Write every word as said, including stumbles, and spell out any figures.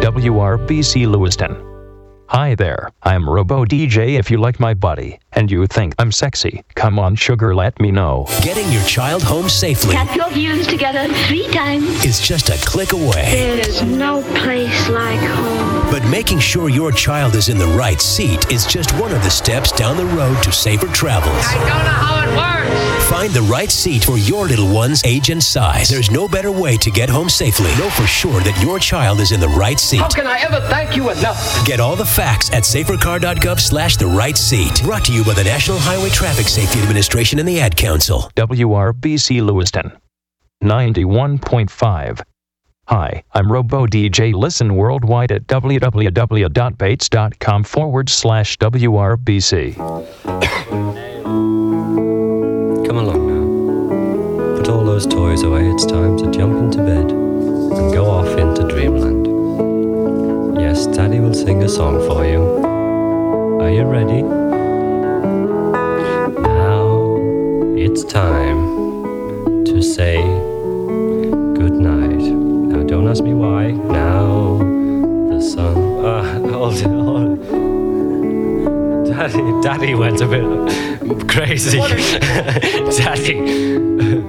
W R B C Lewiston. Hi there, I'm Robo D J. If you like my body and you think I'm sexy, come on sugar, let me know. Getting your child home safely Tap your views together three times. is just a click away. There's no place like home. But making sure your child is in the right seat is just one of the steps down the road to safer travels. I don't know how it works. Find the right seat for your little one's age and size. There's no better way to get home safely. Know for sure that your child is in the right seat. How can I ever thank you enough? Get all the facts at safercar.gov slash the right seat. Brought to you by the National Highway Traffic Safety Administration and the Ad Council. W R B C Lewiston. ninety-one point five. Hi, I'm Robo D J. Listen worldwide at www.bates.com forward slash WRBC. Come along now. Put all those toys away. It's time to jump into bed and go off into dreamland. Yes, Daddy will sing a song for you. Are you ready? Now it's time to say good night. Now don't ask me why. Now the sun. Ah, hold it, hold it. Daddy, Daddy went a bit crazy. Daddy.